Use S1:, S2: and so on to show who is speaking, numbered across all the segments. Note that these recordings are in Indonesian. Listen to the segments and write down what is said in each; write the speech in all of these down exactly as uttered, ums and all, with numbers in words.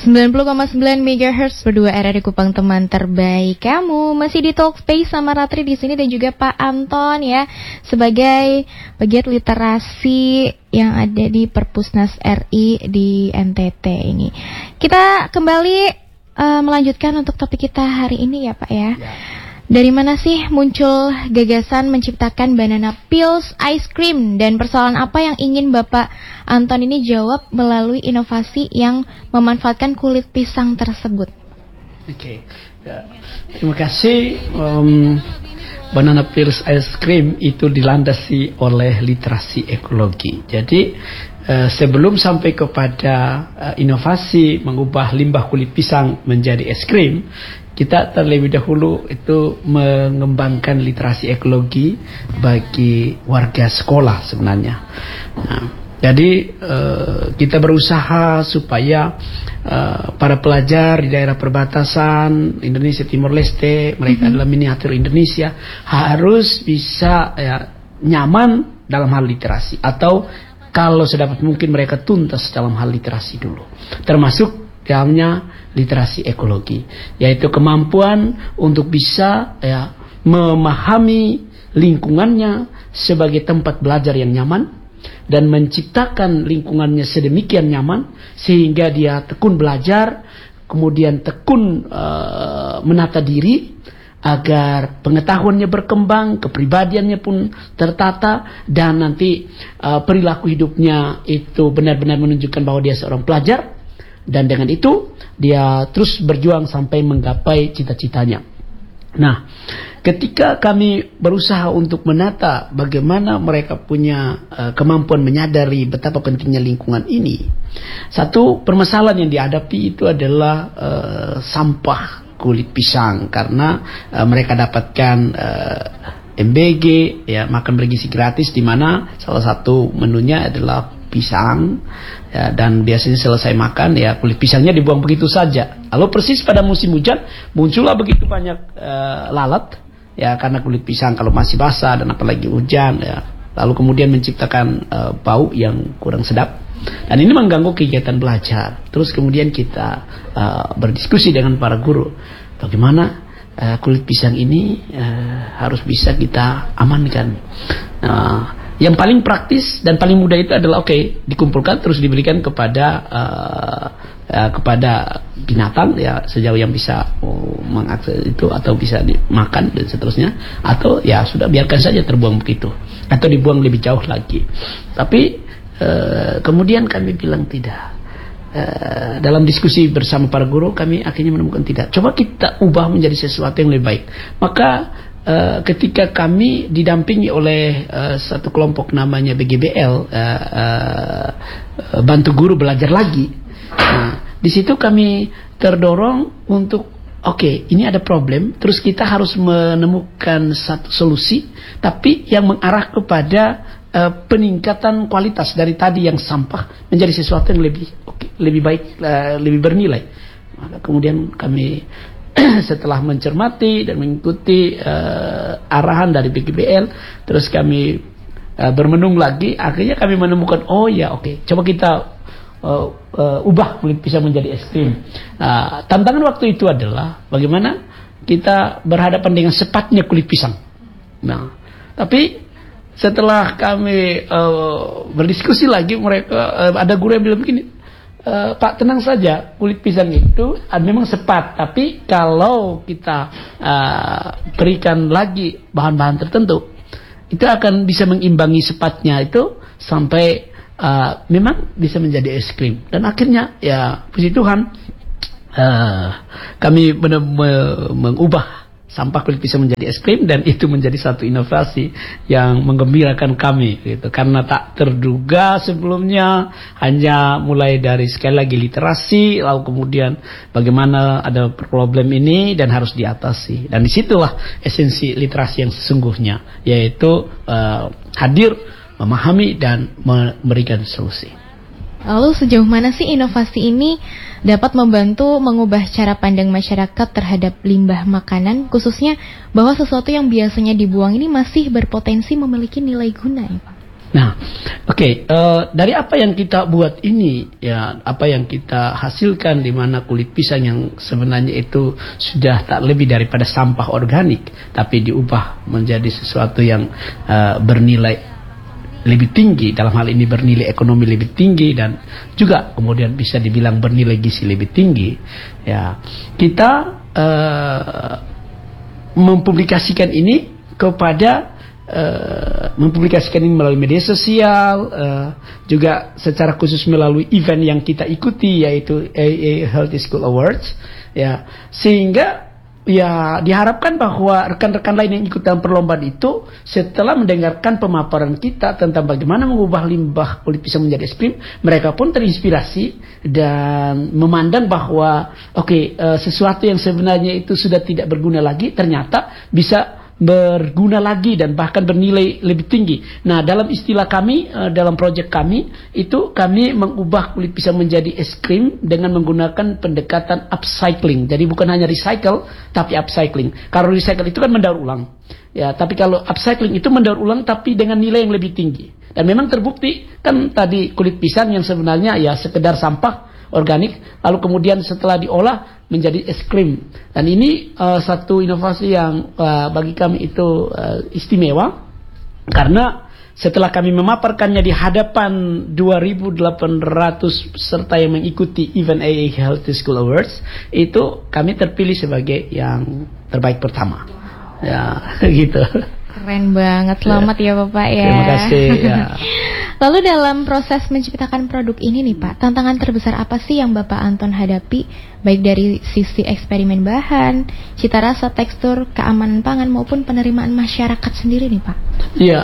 S1: sembilan puluh koma sembilan megahertz berdua R R I Kupang, teman terbaik kamu. Masih di Talk Space sama Ratri di sini dan juga Pak Anton ya, sebagai pegiat literasi yang ada di Perpusnas R I di N T T ini. Kita kembali uh, melanjutkan untuk topik kita hari ini ya Pak ya. ya. Dari mana sih muncul gagasan menciptakan banana peels ice cream, dan persoalan apa yang ingin Bapak Anton ini jawab melalui inovasi yang memanfaatkan kulit pisang tersebut?
S2: Oke, okay. ya. Terima kasih. Um, banana peels ice cream itu dilandasi oleh literasi ekologi. Jadi uh, sebelum sampai kepada uh, inovasi mengubah limbah kulit pisang menjadi es krim, kita terlebih dahulu itu mengembangkan literasi ekologi bagi warga sekolah sebenarnya. Nah, jadi uh, kita berusaha supaya uh, para pelajar di daerah perbatasan Indonesia Timor Leste, mereka mm-hmm. adalah miniatur Indonesia, harus bisa ya, nyaman dalam hal literasi, atau kalau sedapat mungkin mereka tuntas dalam hal literasi dulu, termasuk dalamnya literasi ekologi, yaitu kemampuan untuk bisa ya, memahami lingkungannya sebagai tempat belajar yang nyaman dan menciptakan lingkungannya sedemikian nyaman sehingga dia tekun belajar, kemudian tekun uh, menata diri agar pengetahuannya berkembang, kepribadiannya pun tertata, dan nanti uh, perilaku hidupnya itu benar-benar menunjukkan bahwa dia seorang pelajar. Dan dengan itu dia terus berjuang sampai menggapai cita-citanya. Nah, ketika kami berusaha untuk menata bagaimana mereka punya uh, kemampuan menyadari betapa pentingnya lingkungan ini, satu permasalahan yang dihadapi itu adalah uh, sampah kulit pisang, karena uh, mereka dapatkan uh, M B G ya, makan bergizi gratis, di mana salah satu menunya adalah pisang ya, dan biasanya selesai makan ya kulit pisangnya dibuang begitu saja. Lalu persis pada musim hujan muncullah begitu banyak uh, lalat ya, karena kulit pisang kalau masih basah dan apalagi hujan ya, lalu kemudian menciptakan uh, bau yang kurang sedap, dan ini mengganggu kegiatan belajar. Terus kemudian kita uh, berdiskusi dengan para guru, bagaimana uh, kulit pisang ini uh, harus bisa kita amankan. uh, Yang paling praktis dan paling mudah itu adalah oke, okay, dikumpulkan terus diberikan kepada uh, uh, kepada binatang ya, sejauh yang bisa uh, mengakses itu atau bisa dimakan dan seterusnya, atau ya sudah biarkan saja terbuang begitu atau dibuang lebih jauh lagi. Tapi uh, kemudian kami bilang tidak. Uh, dalam diskusi bersama para guru kami akhirnya menemukan tidak. Coba kita ubah menjadi sesuatu yang lebih baik. Maka Uh, ketika kami didampingi oleh uh, satu kelompok namanya B G B L, uh, uh, bantu guru belajar lagi. Nah, di situ kami terdorong untuk oke, okay, ini ada problem, terus kita harus menemukan satu solusi, tapi yang mengarah kepada uh, peningkatan kualitas dari tadi yang sampah menjadi sesuatu yang lebih okay, lebih baik, uh, lebih bernilai. Maka kemudian kami setelah mencermati dan mengikuti uh, arahan dari B G B L, terus kami uh, bermenung lagi, akhirnya kami menemukan oh ya oke, okay, coba kita uh, uh, ubah kulit pisang menjadi es krim. Nah, tantangan waktu itu adalah bagaimana kita berhadapan dengan sepatnya kulit pisang. Nah, tapi setelah kami uh, berdiskusi lagi, mereka uh, ada guru yang bilang begini, Uh, Pak, tenang saja, kulit pisang itu uh, memang sepat, tapi kalau kita uh, berikan lagi bahan-bahan tertentu, itu akan bisa mengimbangi sepatnya itu sampai uh, memang bisa menjadi es krim. Dan akhirnya ya puji Tuhan, uh, kami benar mengubah sampah kulit pisang menjadi es krim, dan itu menjadi satu inovasi yang menggembirakan kami gitu, karena tak terduga sebelumnya, hanya mulai dari sekali lagi literasi, lalu kemudian bagaimana ada problem ini dan harus diatasi, dan disitulah esensi literasi yang sesungguhnya, yaitu uh, hadir, memahami dan memberikan solusi.
S1: Lalu sejauh mana sih inovasi ini dapat membantu mengubah cara pandang masyarakat terhadap limbah makanan, khususnya bahwa sesuatu yang biasanya dibuang ini masih berpotensi memiliki nilai guna ya Pak?
S2: Nah, oke, okay, uh, dari apa yang kita buat ini, ya, apa yang kita hasilkan, di mana kulit pisang yang sebenarnya itu sudah tak lebih daripada sampah organik, tapi diubah menjadi sesuatu yang uh, bernilai lebih tinggi, dalam hal ini bernilai ekonomi lebih tinggi, dan juga kemudian bisa dibilang bernilai gizi lebih tinggi. Ya, kita uh, mempublikasikan ini kepada Uh, mempublikasikan ini melalui media sosial, uh, juga secara khusus melalui event yang kita ikuti, yaitu A A Healthy School Awards, ya, sehingga ya diharapkan bahwa rekan-rekan lain yang ikut dalam perlombaan itu setelah mendengarkan pemaparan kita tentang bagaimana mengubah limbah kulit pisang menjadi es krim, mereka pun terinspirasi dan memandang bahwa oke, okay, uh, sesuatu yang sebenarnya itu sudah tidak berguna lagi ternyata bisa berguna lagi dan bahkan bernilai lebih tinggi. Nah, dalam istilah kami, uh, dalam proyek kami itu, kami mengubah kulit pisang menjadi es krim dengan menggunakan pendekatan upcycling. Jadi bukan hanya recycle tapi upcycling. Kalau recycle itu kan mendaur ulang, ya, tapi kalau upcycling itu mendaur ulang tapi dengan nilai yang lebih tinggi. Dan memang terbukti kan tadi kulit pisang yang sebenarnya ya sekedar sampah organik, lalu kemudian setelah diolah menjadi es krim. Dan ini uh, satu inovasi yang uh, bagi kami itu uh, istimewa, karena setelah kami memaparkannya di hadapan dua ribu delapan ratus peserta yang mengikuti event A A Healthy School Awards, itu kami terpilih sebagai yang terbaik pertama. Ya, gitu.
S1: Keren banget, selamat ya, ya Bapak ya.
S2: Terima kasih ya.
S1: Lalu dalam proses menciptakan produk ini nih Pak, tantangan terbesar apa sih yang Bapak Anton hadapi, baik dari sisi eksperimen bahan, cita rasa, tekstur, keamanan pangan maupun penerimaan masyarakat sendiri nih Pak?
S2: Iya,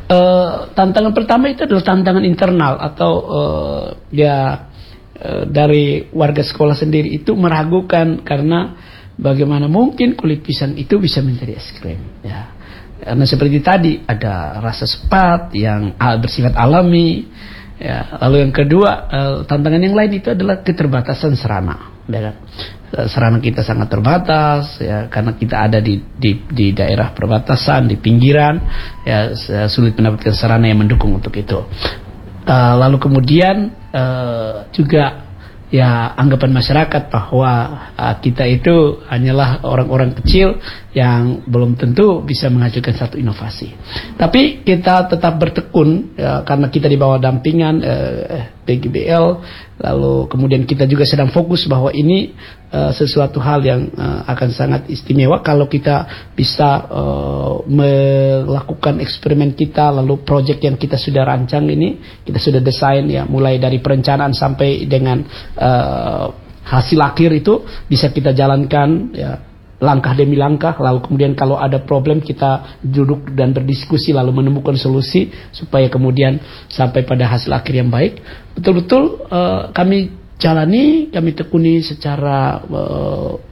S2: uh, tantangan pertama itu adalah tantangan internal atau uh, ya uh, dari warga sekolah sendiri itu meragukan, karena bagaimana mungkin kulit pisang itu bisa menjadi es krim, ya. Karena seperti tadi ada rasa sepat yang bersifat alami, ya. Lalu yang kedua, uh, tantangan yang lain itu adalah keterbatasan sarana, ya. Sarana kita sangat terbatas, ya, karena kita ada di, di di daerah perbatasan, di pinggiran, ya, sulit mendapatkan sarana yang mendukung untuk itu. Uh, lalu kemudian uh, juga ya anggapan masyarakat bahwa uh, kita itu hanyalah orang-orang kecil yang belum tentu bisa mengajukan satu inovasi. Tapi kita tetap bertekun, ya, karena kita di bawah dampingan uh, B G B L, lalu kemudian kita juga sedang fokus bahwa ini uh, sesuatu hal yang uh, akan sangat istimewa kalau kita bisa uh, melakukan eksperimen kita, lalu proyek yang kita sudah rancang ini, kita sudah desain, ya, mulai dari perencanaan sampai dengan uh, hasil akhir itu bisa kita jalankan, ya, langkah demi langkah. Lalu kemudian kalau ada problem kita duduk dan berdiskusi lalu menemukan solusi supaya kemudian sampai pada hasil akhir yang baik. Betul-betul uh, kami jalani, kami tekuni secara uh,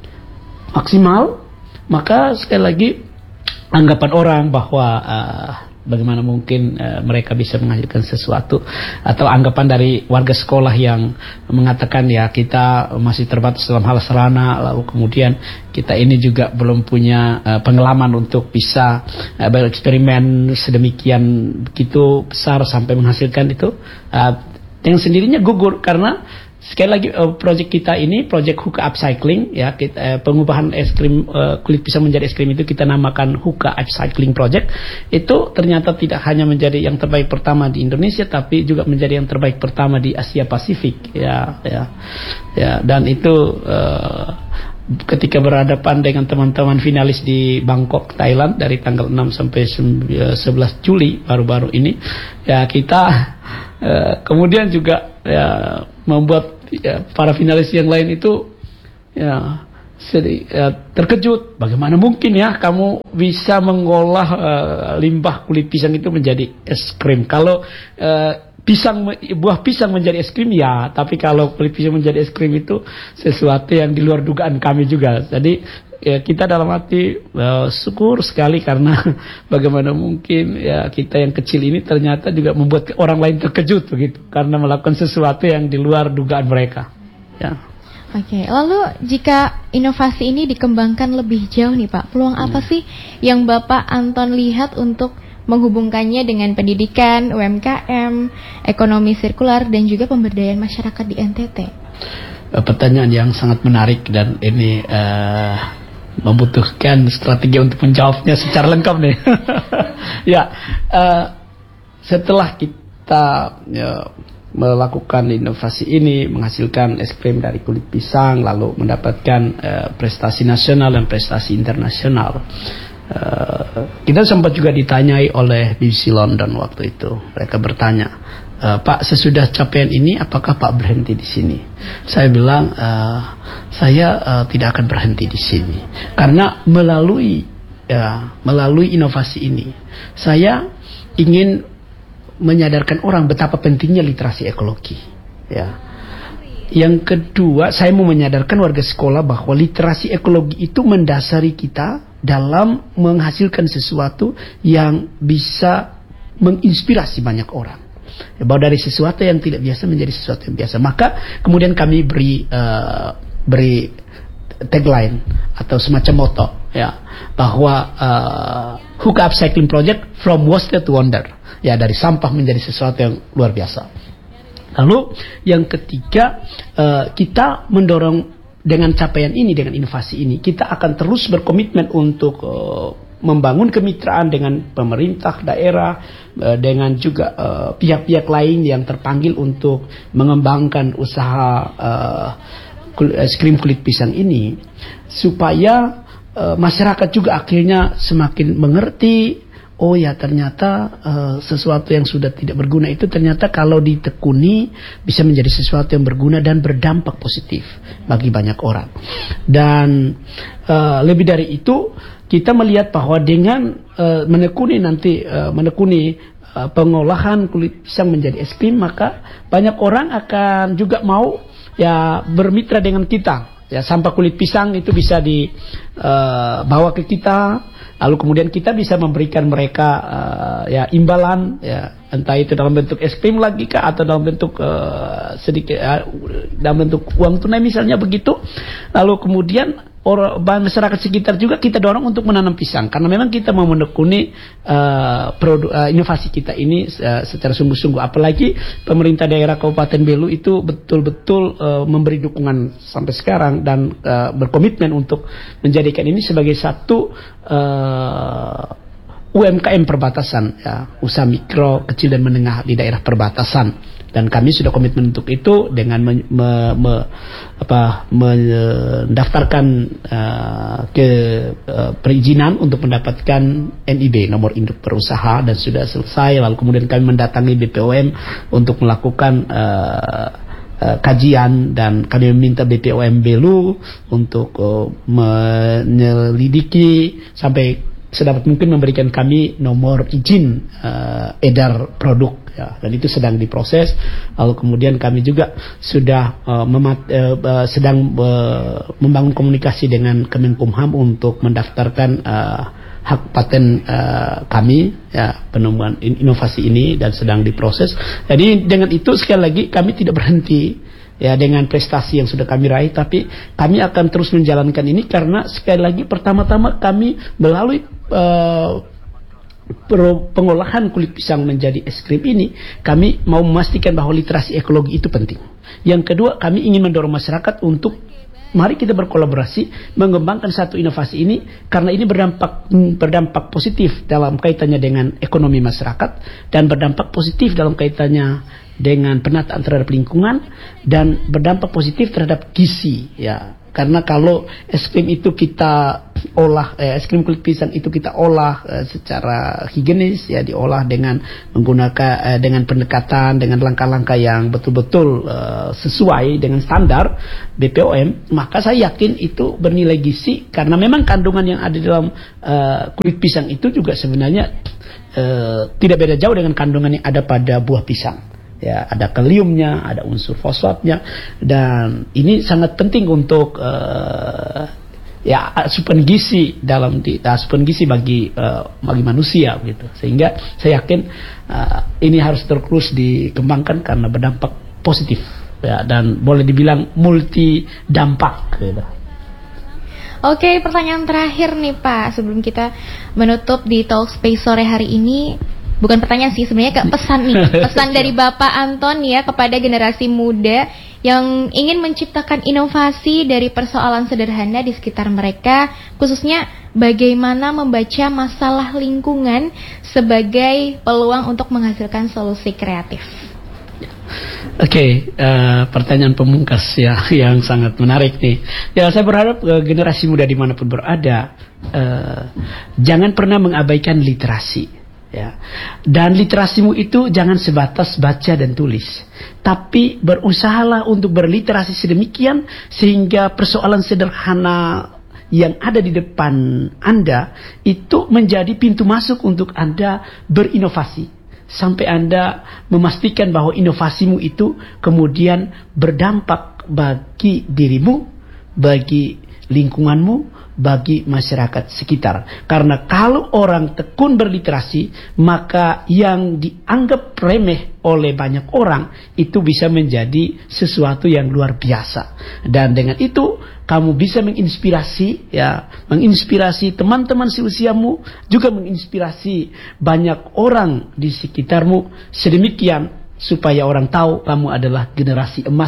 S2: maksimal. Maka sekali lagi anggapan orang bahwa uh, bagaimana mungkin uh, mereka bisa menghasilkan sesuatu, atau anggapan dari warga sekolah yang mengatakan ya kita masih terbatas dalam hal sarana, lalu kemudian kita ini juga belum punya uh, pengalaman untuk bisa uh, bereksperimen sedemikian begitu besar sampai menghasilkan itu, uh, yang sendirinya gugur. Karena sekali lagi uh, proyek kita ini proyek Hookah Upcycling, ya, kita, uh, pengubahan es krim uh, kulit pisang menjadi es krim itu kita namakan Hookah Upcycling Project. Itu ternyata tidak hanya menjadi yang terbaik pertama di Indonesia, tapi juga menjadi yang terbaik pertama di Asia Pasifik, ya, ya, ya. Dan itu uh, ketika berhadapan dengan teman-teman finalis di Bangkok, Thailand dari tanggal enam sampai sebelas Juli baru-baru ini, ya, kita uh, kemudian juga ya membuat ya, para finalis yang lain itu ya, sedih, ya terkejut, bagaimana mungkin ya kamu bisa mengolah uh, limbah kulit pisang itu menjadi es krim. Kalau uh, pisang buah pisang menjadi es krim, ya, tapi kalau kulit pisang menjadi es krim itu sesuatu yang di luar dugaan kami juga. Jadi ya, kita dalam hati uh, syukur sekali, karena bagaimana mungkin ya kita yang kecil ini ternyata juga membuat orang lain terkejut begitu, karena melakukan sesuatu yang di luar dugaan mereka, ya.
S1: Oke, lalu jika inovasi ini dikembangkan lebih jauh nih Pak, peluang apa hmm. sih yang Bapak Anton lihat untuk menghubungkannya dengan pendidikan, U M K M, ekonomi sirkular, dan juga pemberdayaan masyarakat di N T T?
S2: Pertanyaan yang sangat menarik, dan ini uh, membutuhkan strategi untuk menjawabnya secara lengkap nih. Ya, uh, setelah kita ya, melakukan inovasi ini, menghasilkan es krim dari kulit pisang, lalu mendapatkan uh, prestasi nasional dan prestasi internasional. Uh, kita sempat juga ditanyai oleh B B C London waktu itu. Mereka bertanya, e, Pak, sesudah capaian ini, apakah Pak berhenti di sini? Saya bilang, e, saya e, tidak akan berhenti di sini, karena melalui ya, melalui inovasi ini, saya ingin menyadarkan orang betapa pentingnya literasi ekologi. Ya. Yang kedua, saya mau menyadarkan warga sekolah bahwa literasi ekologi itu mendasari kita dalam menghasilkan sesuatu yang bisa menginspirasi banyak orang. Ya, bahwa dari sesuatu yang tidak biasa menjadi sesuatu yang biasa. Maka kemudian kami beri uh, beri tagline atau semacam motto, ya, bahwa uh, Hook Upcycling Project from Waste to Wonder. Ya, dari sampah menjadi sesuatu yang luar biasa. Lalu yang ketiga, uh, kita mendorong dengan capaian ini, dengan inovasi ini, kita akan terus berkomitmen untuk uh, membangun kemitraan dengan pemerintah daerah, uh, dengan juga uh, pihak-pihak lain yang terpanggil untuk mengembangkan usaha uh, es krim kulit pisang ini, supaya uh, masyarakat juga akhirnya semakin mengerti. Oh ya, ternyata uh, sesuatu yang sudah tidak berguna itu ternyata kalau ditekuni bisa menjadi sesuatu yang berguna dan berdampak positif bagi banyak orang. Dan uh, lebih dari itu, kita melihat bahwa dengan uh, menekuni nanti uh, menekuni uh, pengolahan kulit pisang menjadi es krim, maka banyak orang akan juga mau ya bermitra dengan kita. Ya, sampah kulit pisang itu bisa dibawa uh, ke kita. Lalu kemudian kita bisa memberikan mereka uh, ya imbalan, ya, entah itu dalam bentuk es krim lagi kah, atau dalam bentuk uh, sedikit uh, dalam bentuk uang tunai misalnya begitu. Lalu kemudian orang masyarakat sekitar juga kita dorong untuk menanam pisang, karena memang kita mau menekuni uh, produk uh, inovasi kita ini uh, secara sungguh-sungguh. Apalagi pemerintah daerah Kabupaten Belu itu betul-betul uh, memberi dukungan sampai sekarang dan uh, berkomitmen untuk menjadikan ini sebagai satu uh, U M K M perbatasan, ya, usaha mikro, kecil dan menengah di daerah perbatasan. Dan kami sudah komitmen untuk itu dengan me, me, me, apa, mendaftarkan uh, ke uh, perizinan untuk mendapatkan N I B, nomor induk berusaha, dan sudah selesai. Lalu kemudian kami mendatangi B P O M untuk melakukan uh, uh, kajian, dan kami meminta B P O M Belu untuk uh, menyelidiki sampai sedapat mungkin memberikan kami nomor izin uh, edar produk. Ya, dan itu sedang diproses. Lalu kemudian kami juga sudah uh, memat, uh, uh, sedang uh, membangun komunikasi dengan Kemenkumham untuk mendaftarkan uh, hak paten uh, kami, ya, penemuan inovasi ini, dan sedang diproses. Jadi dengan itu sekali lagi kami tidak berhenti, ya, dengan prestasi yang sudah kami raih, tapi kami akan terus menjalankan ini karena sekali lagi pertama-tama kami melalui uh, pengolahan kulit pisang menjadi es krim ini, kami mau memastikan bahwa literasi ekologi itu penting. Yang kedua, kami ingin mendorong masyarakat untuk mari kita berkolaborasi mengembangkan satu inovasi ini, karena ini berdampak berdampak positif dalam kaitannya dengan ekonomi masyarakat, dan berdampak positif dalam kaitannya dengan penataan terhadap lingkungan, dan berdampak positif terhadap gizi, ya. Karena kalau es krim itu kita olah, eh, es krim kulit pisang itu kita olah eh, secara higienis, ya, diolah dengan menggunakan eh, dengan pendekatan, dengan langkah-langkah yang betul-betul eh, sesuai dengan standar B P O M, maka saya yakin itu bernilai gizi, karena memang kandungan yang ada dalam eh, kulit pisang itu juga sebenarnya eh, tidak beda jauh dengan kandungan yang ada pada buah pisang. Ya, ada kaliumnya, ada unsur fosfatnya, dan ini sangat penting untuk uh, ya asupan gizi dalam di, asupan gizi bagi uh, bagi manusia, gitu. Sehingga saya yakin uh, ini harus terus dikembangkan karena berdampak positif, ya, dan boleh dibilang multi dampak, gitu.
S1: Oke, pertanyaan terakhir nih Pak, sebelum kita menutup di Talkspace sore hari ini. Bukan pertanyaan sih, sebenarnya kayak pesan nih, pesan dari Bapak Anton ya kepada generasi muda yang ingin menciptakan inovasi dari persoalan sederhana di sekitar mereka, khususnya bagaimana membaca masalah lingkungan sebagai peluang untuk menghasilkan solusi kreatif.
S2: Oke, okay, uh, pertanyaan pemungkas ya yang sangat menarik nih. Ya, saya berharap uh, generasi muda dimanapun berada, uh, jangan pernah mengabaikan literasi. Ya, dan literasimu itu jangan sebatas baca dan tulis, tapi berusahalah untuk berliterasi sedemikian sehingga persoalan sederhana yang ada di depan Anda itu menjadi pintu masuk untuk Anda berinovasi. Sampai Anda memastikan bahwa inovasimu itu kemudian berdampak bagi dirimu, bagi lingkunganmu, bagi masyarakat sekitar. Karena kalau orang tekun berliterasi, maka yang dianggap remeh oleh banyak orang itu bisa menjadi sesuatu yang luar biasa. Dan dengan itu kamu bisa menginspirasi, ya, menginspirasi teman-teman seusiamu, juga menginspirasi banyak orang di sekitarmu, sedemikian supaya orang tahu kamu adalah generasi emas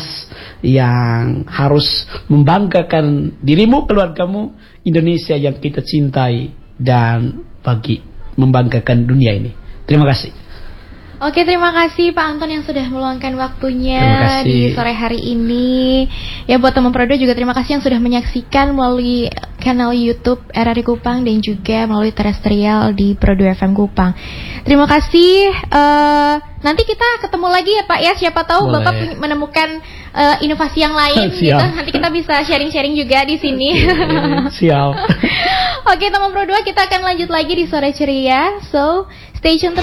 S2: yang harus membanggakan dirimu, keluargamu, Indonesia yang kita cintai, dan bagi membanggakan dunia ini. Terima kasih.
S1: Oke, terima kasih Pak Anton yang sudah meluangkan waktunya di sore hari ini. Ya, buat teman Prodo juga terima kasih yang sudah menyaksikan melalui kanal YouTube R R I Kupang dan juga melalui terestrial di Prodo F M Kupang. Terima kasih. Uh, nanti kita ketemu lagi ya Pak ya. Siapa tahu Boleh. Bapak menemukan uh, inovasi yang lain gitu. Nanti kita bisa sharing-sharing juga di sini.
S2: Siap.
S1: Oke, teman Prodo, kita akan lanjut lagi di sore ceria. So, stay tune terus.